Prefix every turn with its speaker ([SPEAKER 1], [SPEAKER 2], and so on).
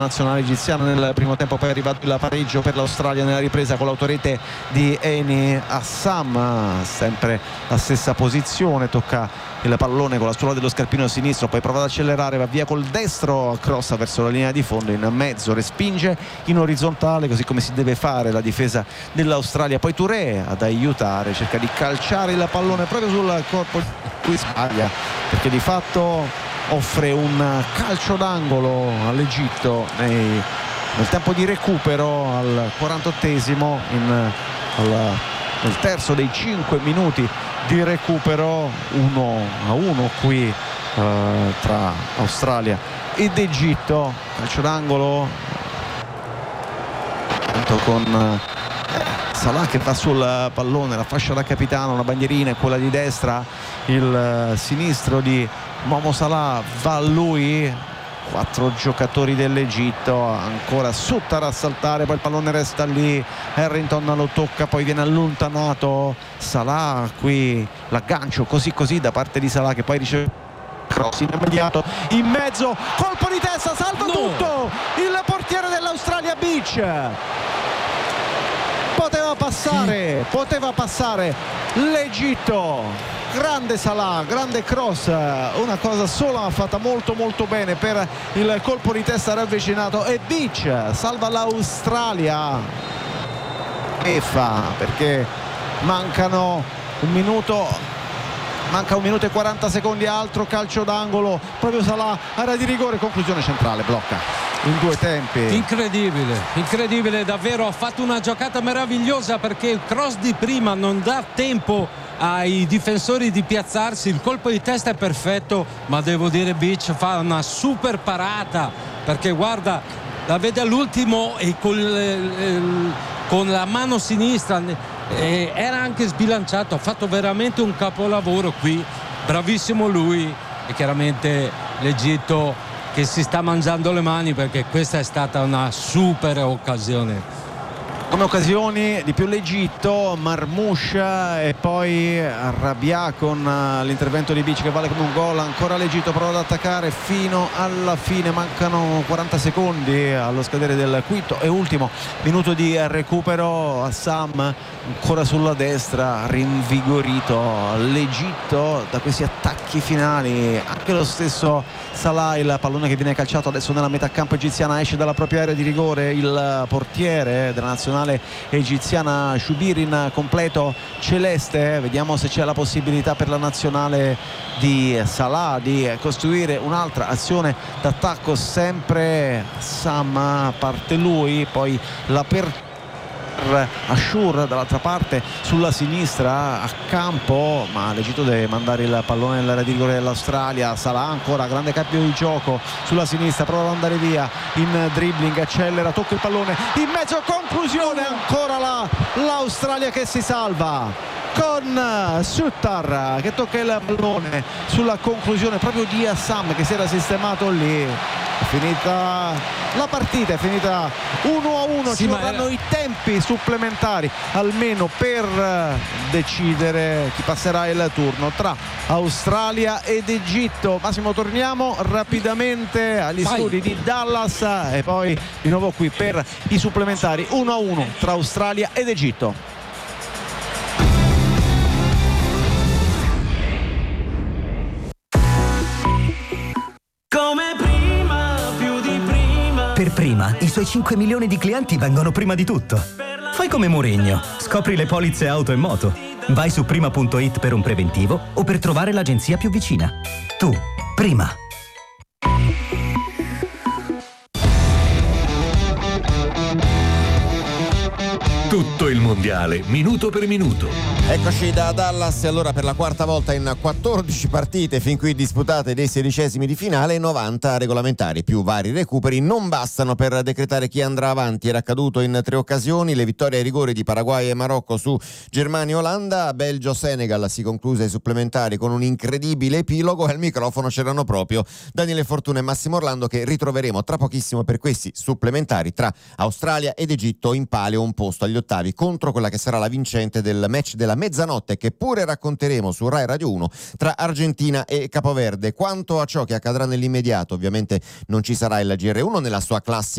[SPEAKER 1] nazionale egiziana nel primo tempo, poi è arrivato il pareggio per l'Australia nella ripresa con l'autorete di Eni Assam, sempre la stessa posizione, tocca il pallone con la suola dello scarpino sinistro, poi prova ad accelerare, va via col destro, crossa verso la linea di fondo, in mezzo respinge in orizzontale, così come si deve fare la difesa dell'Australia, poi Touré ad aiutare, cerca di calciare il pallone proprio sul corpo, qui sbaglia perché di fatto offre un calcio d'angolo all'Egitto nel tempo di recupero al 48esimo, nel terzo dei 5 minuti di recupero. 1-1 qui tra Australia ed Egitto, calcio d'angolo con Salah che va sul pallone, la fascia da capitano, una bandierina è quella di destra, il sinistro di Momo Salah va a lui, 4 giocatori dell'Egitto, ancora Suttar a saltare, poi il pallone resta lì, Harrington lo tocca, poi viene allontanato Salah, qui l'aggancio così da parte di Salah che poi riceve cross immediato in mezzo, colpo di testa, salva tutto il portiere dell'Australia Beach. Poteva passare l'Egitto, grande Salah, grande cross, una cosa sola fatta molto bene per il colpo di testa ravvicinato, e Beach salva l'Australia perché manca 1 minuto e 40 secondi, altro calcio d'angolo, proprio Salah, area di rigore, conclusione centrale, blocca in 2 tempi.
[SPEAKER 2] Incredibile davvero, ha fatto una giocata meravigliosa perché il cross di prima non dà tempo ai difensori di piazzarsi, il colpo di testa è perfetto, ma devo dire Beach fa una super parata perché guarda, la vede all'ultimo e con la mano sinistra era anche sbilanciato, ha fatto veramente un capolavoro qui, bravissimo lui, e chiaramente l'Egitto che si sta mangiando le mani perché questa è stata una super occasione.
[SPEAKER 1] Come occasioni di più l'Egitto, Marmouche e poi Rabia con l'intervento di Beach che vale come un gol, ancora l'Egitto prova ad attaccare fino alla fine, mancano 40 secondi allo scadere del quinto e ultimo minuto di recupero. Assam ancora sulla destra, rinvigorito l'Egitto da questi attacchi finali, anche lo stesso Salah, il pallone che viene calciato adesso nella metà campo egiziana, esce dalla propria area di rigore il portiere della nazionale egiziana Shubirin, completo celeste, vediamo se c'è la possibilità per la nazionale di Salah di costruire un'altra azione d'attacco, sempre Assam, parte lui, poi l'apertura Ashur dall'altra parte sulla sinistra a campo, ma l'Egitto deve mandare il pallone nell'area di rigore dell'Australia. Salah ancora, grande cambio di gioco sulla sinistra, prova ad andare via in dribbling, accelera, tocca il pallone in mezzo, conclusione, ancora l'Australia che si salva con Suttar che tocca il pallone sulla conclusione proprio di Assam che si era sistemato lì. È finita la partita, è finita 1-1, ci vorranno i tempi supplementari almeno per decidere chi passerà il turno tra Australia ed Egitto. Massimo, torniamo rapidamente agli studi di Dallas e poi di nuovo qui per i supplementari. 1-1 tra Australia ed Egitto.
[SPEAKER 3] Per Prima, i suoi 5 milioni di clienti vengono prima di tutto. Fai come Mourinho, scopri le polizze auto e moto. Vai su prima.it per un preventivo o per trovare l'agenzia più vicina. Tu, Prima.
[SPEAKER 4] Tutto il mondiale, minuto per minuto.
[SPEAKER 5] Eccoci da Dallas, e allora per la quarta volta in 14 partite fin qui disputate dei 16esimi di finale, 90 regolamentari più vari recuperi non bastano per decretare chi andrà avanti. Era accaduto in 3 occasioni, le vittorie ai rigori di Paraguay e Marocco su Germania e Olanda, Belgio-Senegal si concluse ai supplementari con un incredibile epilogo, e al microfono c'erano proprio Daniele Fortuna e Massimo Orlando, che ritroveremo tra pochissimo per questi supplementari tra Australia ed Egitto in palio un posto agli ottavi contro quella che sarà la vincente del match della mezzanotte, che pure racconteremo su Rai Radio 1 tra Argentina e Capoverde. Quanto a ciò che accadrà nell'immediato, ovviamente non ci sarà il GR1 nella sua classica